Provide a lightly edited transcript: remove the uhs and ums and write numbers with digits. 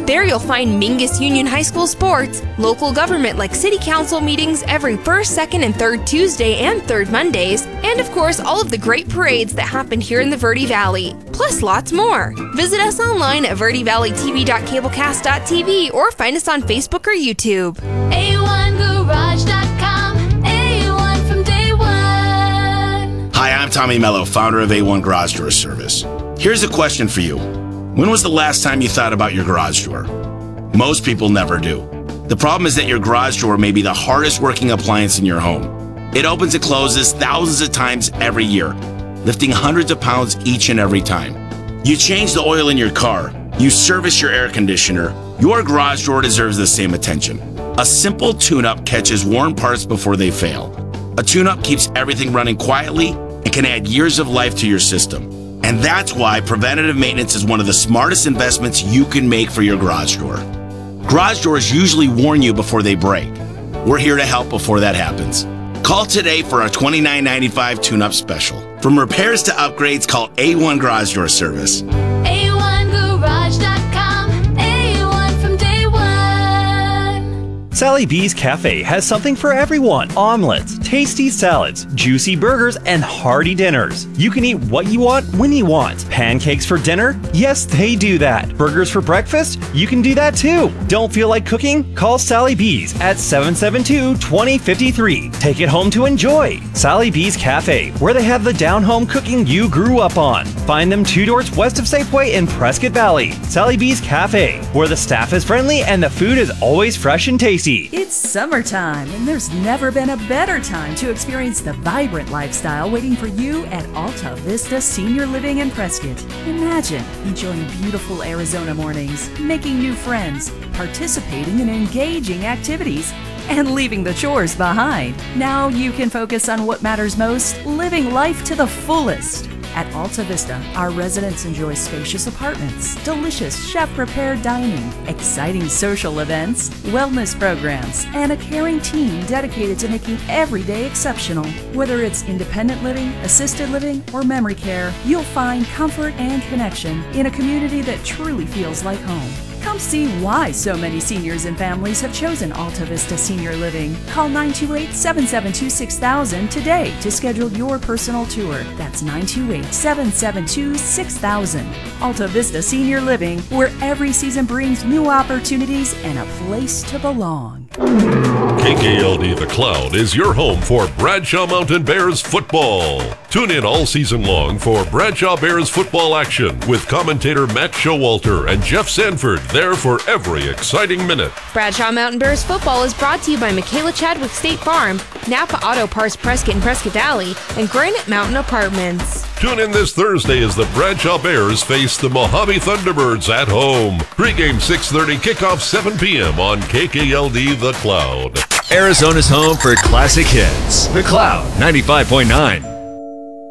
There you'll find Mingus Union High School sports, local government like city council meetings every first, second, and third Tuesday and third Mondays, and of course all of the great parades that happen here in the Verde Valley, plus lots more. Visit us online at verdevalleytv.cablecast.tv or find us on Facebook or YouTube. A1Garage.com, A1 from day one. Hi, I'm Tommy Mello, founder of A1 Garage Door Service. Here's a question for you. When was the last time you thought about your garage door? Most people never do. The problem is that your garage door may be the hardest working appliance in your home. It opens and closes thousands of times every year, lifting hundreds of pounds each and every time. You change the oil in your car, you service your air conditioner, your garage door deserves the same attention. A simple tune-up catches worn parts before they fail. A tune-up keeps everything running quietly and can add years of life to your system. And that's why preventative maintenance is one of the smartest investments you can make for your garage door. Garage doors usually warn you before they break. We're here to help before that happens. Call today for our $29.95 tune-up special. From repairs to upgrades, call A1 Garage Door Service. A1Garage.com, A1 from day one. Sally B's Cafe has something for everyone. Omelets, tasty salads, juicy burgers, and hearty dinners. You can eat what you want when you want. Pancakes for dinner? Yes, they do that. Burgers for breakfast? You can do that too. Don't feel like cooking? Call Sally B's at 772-2053. Take it home to enjoy. Sally B's Cafe, where they have the down-home cooking you grew up on. Find them 2 doors west of Safeway in Prescott Valley. Sally B's Cafe, where the staff is friendly and the food is always fresh and tasty. It's summertime, and there's never been a better time to experience the vibrant lifestyle waiting for you at Alta Vista Senior Living in Prescott. Imagine enjoying beautiful Arizona mornings, making new friends, participating in engaging activities, and leaving the chores behind. Now you can focus on what matters most, living life to the fullest. At Alta Vista, our residents enjoy spacious apartments, delicious chef-prepared dining, exciting social events, wellness programs, and a caring team dedicated to making every day exceptional. Whether it's independent living, assisted living, or memory care, you'll find comfort and connection in a community that truly feels like home. Come see why so many seniors and families have chosen Alta Vista Senior Living. Call 928-772-6000 today to schedule your personal tour. That's 928-772-6000. Alta Vista Senior Living, where every season brings new opportunities and a place to belong. KKLD The Cloud is your home for Bradshaw Mountain Bears football. Tune in all season long for Bradshaw Bears football action with commentator Matt Showalter and Jeff Sanford there for every exciting minute. Bradshaw Mountain Bears football is brought to you by Michaela Chadwick State Farm, Napa Auto Parts Prescott and Prescott Valley, and Granite Mountain Apartments. Tune in this Thursday as the Bradshaw Bears face the Mojave Thunderbirds at home. Pre-game 6:30, kickoff 7 p.m. on KKLD The Cloud. Arizona's home for classic hits. The Cloud 95.9.